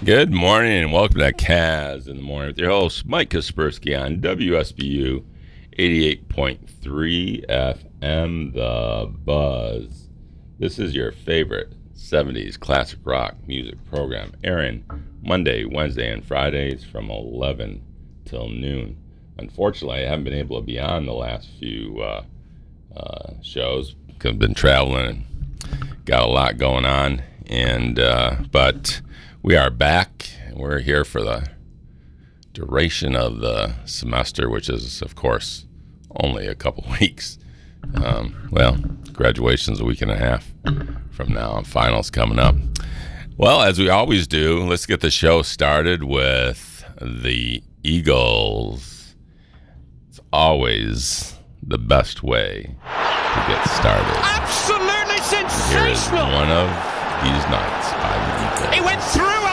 Good morning and welcome to Kaz in the Morning with your host, Mike Kaspersky on WSBU 88.3 FM, The Buzz. This is your favorite 70s classic rock music program, airing Monday, Wednesday, and Fridays from 11 till noon. Unfortunately, I haven't been able to be on the last few shows because I've been traveling and got a lot going on. But we are back. We're here for the duration of the semester, which is, of course, only a couple weeks. Graduation's a week and a half from now, and finals coming up. Well, as we always do, let's get the show started with the Eagles. It's always the best way to get started. Absolutely sensational! Here is One of These Nights by the Eagles. He went through